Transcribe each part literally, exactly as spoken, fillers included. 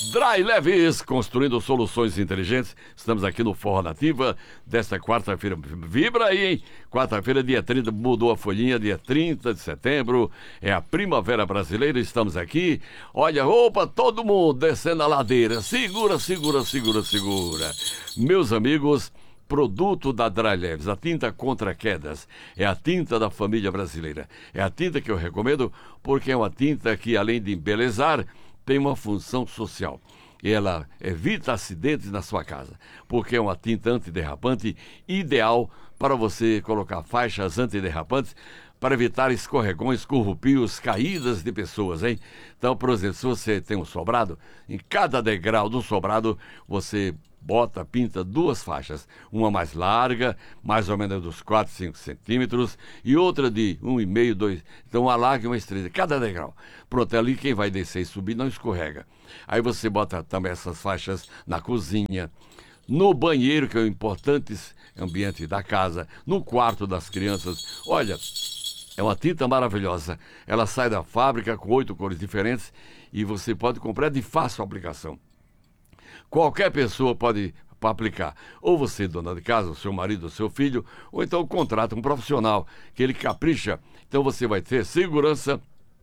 Dry Leves, construindo soluções inteligentes. Estamos aqui no Forró Nativa desta quarta-feira. Vibra aí, hein? Quarta-feira, dia trinta, mudou a folhinha, dia trinta de setembro. É a primavera brasileira, estamos aqui. Olha, opa, todo mundo descendo a ladeira. Segura, segura, segura, segura. Meus amigos, produto da Dry Leves, a tinta contra quedas. É a tinta da família brasileira. É a tinta que eu recomendo porque é uma tinta que, além de embelezar, tem uma função social. Ela evita acidentes na sua casa, porque é uma tinta antiderrapante ideal para você colocar faixas antiderrapantes para evitar escorregões, corrupios, caídas de pessoas, hein? Então, por exemplo, se você tem um sobrado, em cada degrau do sobrado, você bota, pinta duas faixas, uma mais larga, mais ou menos dos quatro, cinco centímetros, e outra de um e meio, dois. Então, uma larga e uma estreita, cada degrau. Pronto, ali quem vai descer e subir não escorrega. Aí você bota também essas faixas na cozinha, no banheiro, que é o importante ambiente da casa, no quarto das crianças. Olha, é uma tinta maravilhosa. Ela sai da fábrica com oito cores diferentes e você pode comprar de fácil aplicação. Qualquer pessoa pode aplicar. Ou você, dona de casa, o seu marido, o seu filho, ou então contrata um profissional que ele capricha. Então você vai ter segurança,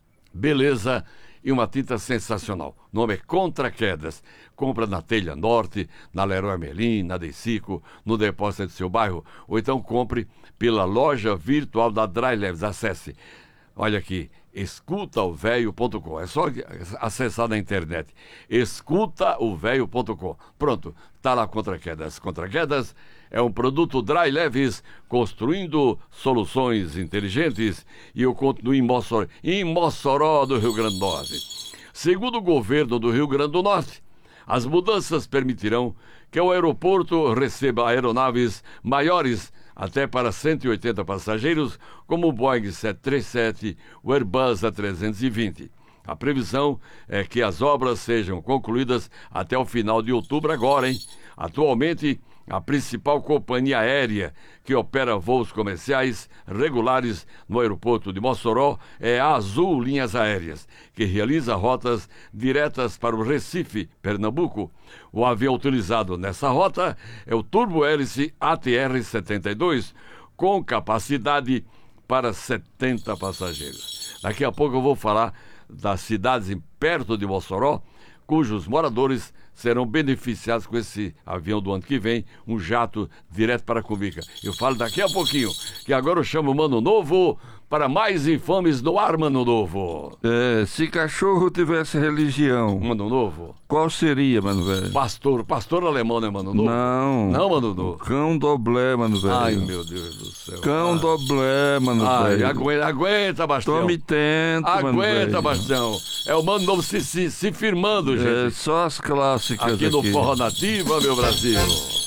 beleza e uma tinta sensacional. O nome é Contra Quedas. Compra na Telha Norte, na Leroy Merlin, na Decico, no depósito do seu bairro, ou então compre pela loja virtual da Dry Leves. Acesse. Olha aqui, escuta o velho ponto com. É só acessar na internet. escuta o velho ponto com. Pronto, tá lá Contra Quedas. Contra Quedas é um produto Dry Leves, construindo soluções inteligentes. E eu continuo em Mossoró, em Mossoró do Rio Grande do Norte. Segundo o governo do Rio Grande do Norte, as mudanças permitirão que o aeroporto receba aeronaves maiores até para cento e oitenta passageiros, como o Boeing sete três sete, o Airbus A trezentos e vinte. A previsão é que as obras sejam concluídas até o final de outubro agora, hein? Atualmente, a principal companhia aérea que opera voos comerciais regulares no aeroporto de Mossoró é a Azul Linhas Aéreas, que realiza rotas diretas para o Recife, Pernambuco. O avião utilizado nessa rota é o turbo-hélice A T R setenta e dois, com capacidade para setenta passageiros. Daqui a pouco eu vou falar das cidades perto de Mossoró, cujos moradores serão beneficiados com esse avião do ano que vem, um jato direto para a Cumbica. Eu falo daqui a pouquinho, que agora eu chamo o Mano Novo para mais infames no ar, Mano Novo. É, se cachorro tivesse religião, Mano Novo, qual seria, mano velho? Pastor, pastor alemão, né, Mano Novo? Não. Não, Mano Novo. Cão doblé, mano velho. Ai, meu Deus do céu. Cão ah. doblé, mano Ai, velho. aguenta, aguenta, Bastião. Tome tento, mano velho. Aguenta, Bastião. É o Mano Novo se, se, se firmando, gente. É, só as clássicas aqui. Aqui no Forró Nativa, meu Brasil.